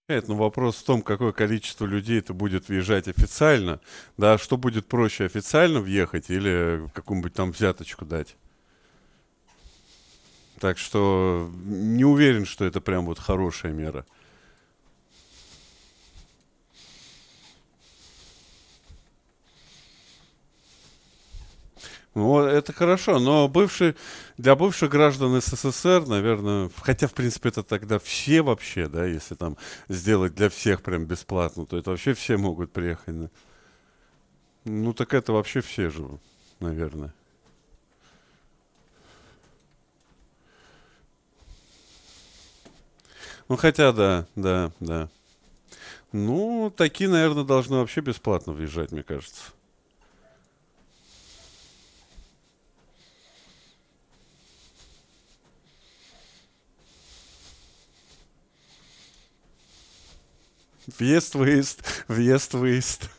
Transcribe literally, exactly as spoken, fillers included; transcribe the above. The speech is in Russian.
Нет, ну вопрос в том, какое количество людей это будет въезжать официально. Да, что будет проще, официально въехать или какую-нибудь там взяточку дать. Так что не уверен, что это прям вот хорошая мера. Ну, это хорошо, но бывший, для бывших граждан СССР, наверное, хотя, в принципе, это тогда все вообще, да, если там сделать для всех прям бесплатно, то это вообще все могут приехать. Да. Ну, так это вообще все же, наверное. Ну, хотя, да, да, да. Ну, такие, наверное, должны вообще бесплатно въезжать, мне кажется. Въезд-выезд, въезд-выезд.